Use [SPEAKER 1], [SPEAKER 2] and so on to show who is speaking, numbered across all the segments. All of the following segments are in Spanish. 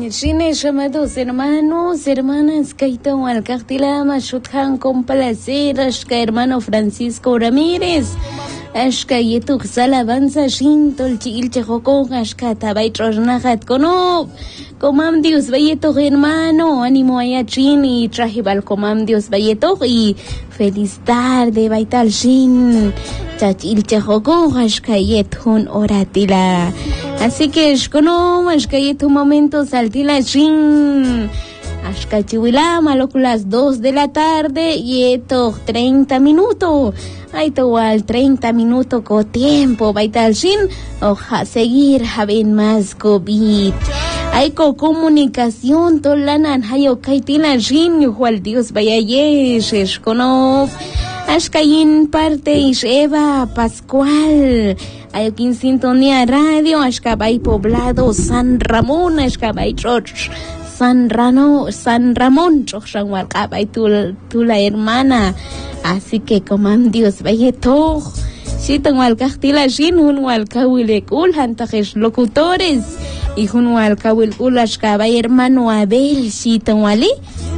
[SPEAKER 1] Shines, amados hermanos, hermanas, Kaito Alcactilama, Shuthan con placer, Ashka hermano Francisco Ramírez, Ashka Yetuk Salavanza, Shintol, Chilchejoko, Ashka Tabay Trosnahat Konob, Comam Dios Bayeto hermano, ánimo Ayachini, Trajibal Comam Dios Bayeto y feliz tarde, Baital Shin, Chachilchejoko, Ashka Yethun Oratila. Así que shkono, ashkayetu momento saltila shin. Ashkachiwila, maloculas 2 de la tarde y esto 30 minutos. Ahí igual 30 minutos con tiempo, baital shin. Oja seguir haben más COVID. Hay comunicación tolanan hayo kaitila shin, igual Dios vaya yesh, shkono. Ashkayin parte y Eva Pascual. Hay aquí en sintonía radio, Ashkabay Poblado San Ramón, Ashkabay Church San Ramón, Chochanhualcabay, tú la hermana. Así que coman Dios vaya todo. Si tengo al castilla sin un alcahuilecul, hantajes locutores. Y un alcahuilecul, Ashkabay hermano Abel, si tengo ali.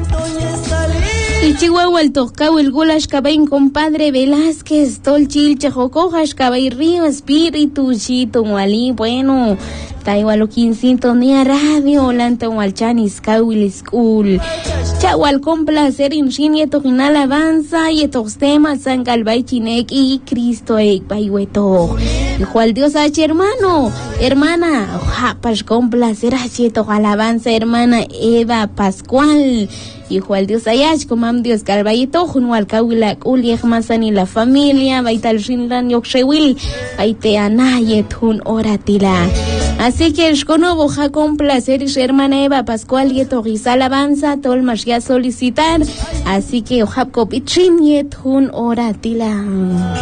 [SPEAKER 1] El Chihuahua, el Toscao, el Gulash, Cabay, compadre Velázquez, Tolchil, Chajocojas, Cabay Río, Espíritu, Chito, Wally, bueno, Taiwalo, Sintonía Radio, Lanta, Walchanis, Cawil School, Chahual, con placer, Imshin, Yetojin, alabanza, Yetos temas, San Galbay, Chinek y Cristo, Bayhueto. Hijo al Dios H, hermano, hermana, Japas, con placer, H, alabanza, hermana Eva Pascual. Hijo al Dios Ayash, comam Dios Galbayito, junto al Kawila, Uliek Masan y la familia, Baital Shinran Yokshewil, Baite Anayet, un oratila. Así que el Shkono boja con placer, hermana Eva Pascual, Yeto alabanza, Tolmas ya solicitar. Así que Ojab Kopichin, Yet, un oratila.